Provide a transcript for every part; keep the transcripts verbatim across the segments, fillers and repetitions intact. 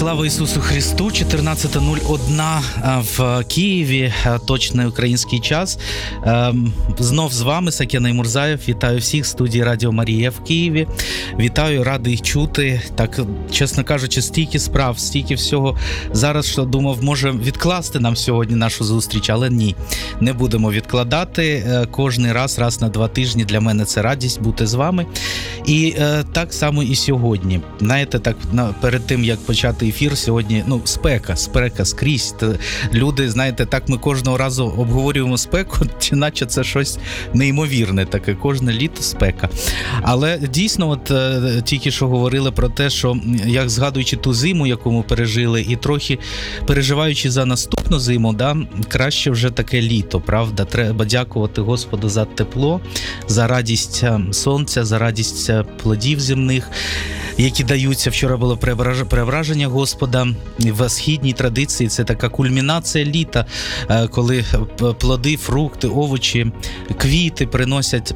Слава Ісусу Христу! чотирнадцята нуль один в Києві, точний український час. Знов з вами Сакеней Мурзаєв. Вітаю всіх в студії Радіо Марія в Києві. Вітаю, радий чути. Так, чесно кажучи, стільки справ, стільки всього. Зараз, що думав, може відкласти нам сьогодні нашу зустріч, але ні, не будемо відкладати. Кожний раз, раз на два тижні для мене це радість бути з вами. І так само і сьогодні. Знаєте, так, перед тим, як почати ефір, сьогодні, ну, спека, спека скрізь. Люди, знаєте, так ми кожного разу обговорюємо спеку, чи наче це щось неймовірне таке, кожне літо спека. Але дійсно, от тільки що говорили про те, що як згадуючи ту зиму, яку ми пережили, і трохи переживаючи за наступну зиму, да, краще вже таке літо, правда? Треба дякувати Господу за тепло, за радість сонця, за радість плодів земних, які даються. Вчора було преображення Господа в східній традиції. Це така кульмінація літа, коли плоди, фрукти, овочі, квіти приносять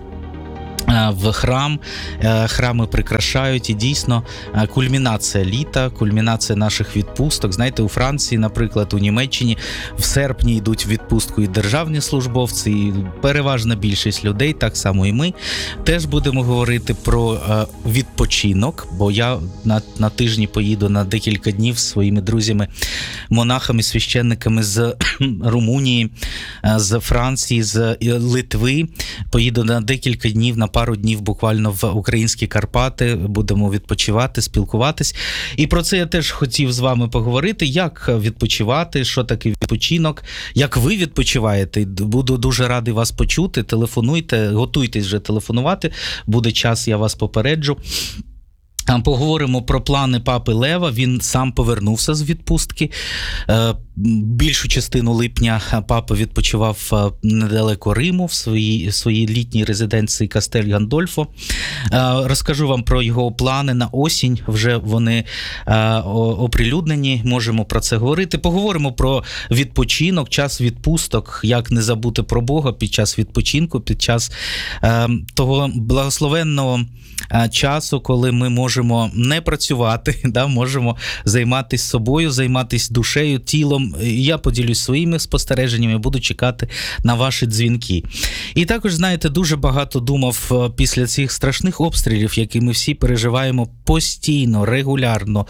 в храм, храми прикрашають, і дійсно кульмінація літа, кульмінація наших відпусток. Знаєте, у Франції, наприклад, у Німеччині в серпні йдуть в відпустку і державні службовці, і переважна більшість людей, так само і ми. Теж будемо говорити про відпочинок, бо я на, на тижні поїду на декілька днів з своїми друзями, монахами, священниками з Румунії, з Франції, з Литви. Поїду на декілька днів, на пару днів буквально в українські Карпати, будемо відпочивати, спілкуватись. І про це я теж хотів з вами поговорити, як відпочивати, що таке відпочинок, як ви відпочиваєте. Буду дуже радий вас почути, телефонуйте, готуйтесь вже телефонувати, буде час, я вас попереджу. Поговоримо про плани папи Лева. Він сам повернувся з відпустки. Більшу частину липня папа відпочивав недалеко Риму, в своїй, своїй літній резиденції Кастель Гандольфо. Розкажу вам про його плани на осінь. Вже вони оприлюднені, можемо про це говорити. Поговоримо про відпочинок, час відпусток, як не забути про Бога під час відпочинку, під час того благословенного часу, коли ми можемо не працювати, да, можемо займатися собою, займатися душею, тілом. Я поділюсь своїми спостереженнями, буду чекати на ваші дзвінки. І також, знаєте, дуже багато думав після цих страшних обстрілів, які ми всі переживаємо постійно, регулярно.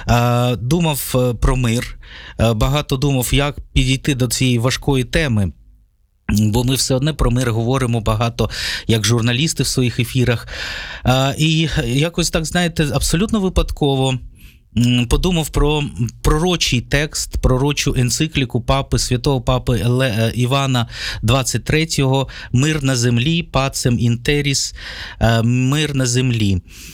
Думав про мир, багато думав, як підійти до цієї важкої теми. Бо ми все одно про мир говоримо багато, як журналісти в своїх ефірах. А, і якось так, знаєте, абсолютно випадково подумав про пророчий текст, пророчу енцикліку папи, святого папи Івана двадцять третього «Мир на землі, пацем інтеріс», «Мир на землі».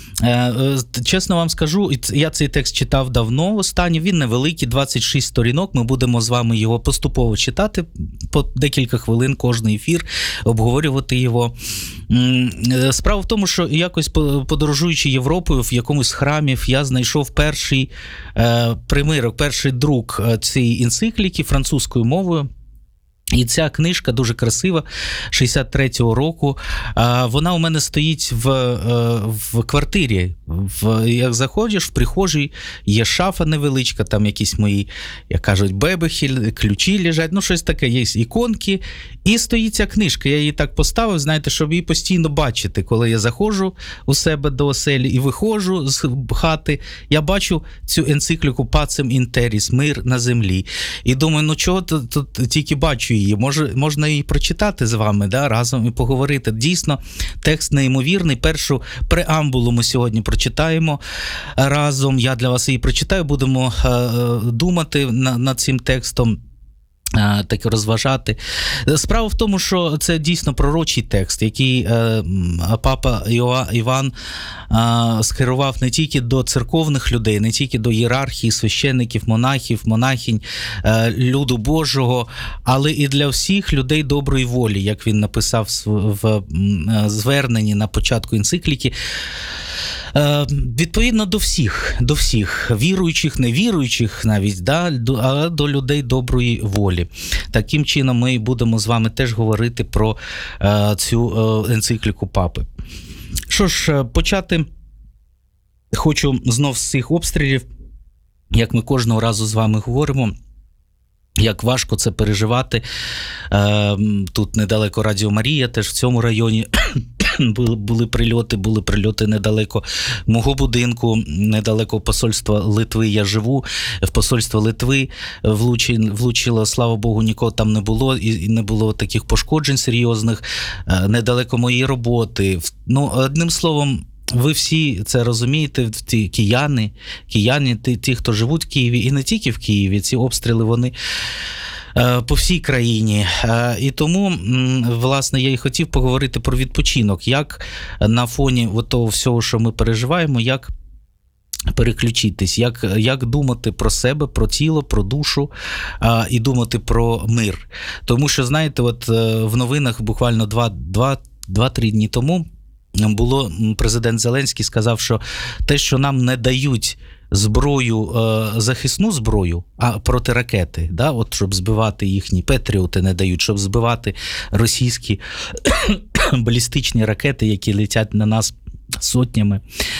Чесно вам скажу, я цей текст читав давно останній, він невеликий, двадцять шість сторінок, ми будемо з вами його поступово читати, по декілька хвилин кожний ефір, обговорювати його. Справа в тому, що якось подорожуючи Європою, в якомусь храмі, я знайшов перший примирок, перший друк цієї енцикліки французькою мовою. І ця книжка дуже красива, шістдесят третього року. Вона у мене стоїть в, в квартирі. В, як заходиш, в прихожій є шафа невеличка, там якісь мої, як кажуть, бебехи, ключі лежать, ну щось таке, є іконки. І стоїть ця книжка. Я її так поставив, знаєте, щоб її постійно бачити. Коли я заходжу у себе до оселі і виходжу з хати, я бачу цю енцикліку «Пацем інтеріс», «Мир на землі». І думаю, ну чого тут, тут тільки бачу її? Може, можна її прочитати з вами, да, разом і поговорити. Дійсно, текст неймовірний. Першу преамбулу ми сьогодні прочитаємо разом. Я для вас її прочитаю, будемо е, думати на, над цим текстом. Так розважати. Справа в тому, що це дійсно пророчий текст, який е, папа Іоа, Іван е, скерував не тільки до церковних людей, не тільки до ієрархії, священників, монахів, монахинь, е, люду Божого, але і для всіх людей доброї волі, як він написав в, в е, зверненні на початку енцикліки. Відповідно до всіх, до всіх, віруючих, невіруючих навіть, да, але до людей доброї волі. Таким чином ми будемо з вами теж говорити про е, цю е, енцикліку папи. Що ж, почати хочу знов з цих обстрілів. як ми кожного разу з вами говоримо, як важко це переживати. Тут недалеко Радіо Марія, теж в цьому районі були, були прильоти, були прильоти недалеко мого будинку, недалеко посольства Литви. Я живу, в посольство Литви влучило, слава Богу, нікого там не було, і не було таких пошкоджень серйозних, недалеко моєї роботи. Ну, одним словом, ви всі це розумієте, ті кияни, кияни, ті, ті, хто живуть в Києві, і не тільки в Києві, ці обстріли, вони по всій країні. І тому, власне, я і хотів поговорити про відпочинок, як на фоні того всього, що ми переживаємо, як переключитись, як, як думати про себе, про тіло, про душу а, і думати про мир. Тому що, знаєте, от в новинах буквально два-три дні тому було, президент Зеленський сказав, що те, що нам не дають зброю, захисну зброю, а проти ракети, да, от щоб збивати їхні патріоти не дають, щоб збивати російські балістичні ракети, які летять на нас сотнями.